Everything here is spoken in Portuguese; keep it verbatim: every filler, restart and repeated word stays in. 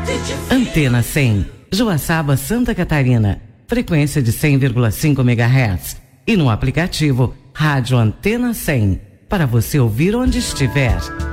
Antena cem, Joaçaba, Santa Catarina, frequência de cem vírgula cinco megahertz. E no aplicativo Rádio Antena cem, para você ouvir onde estiver.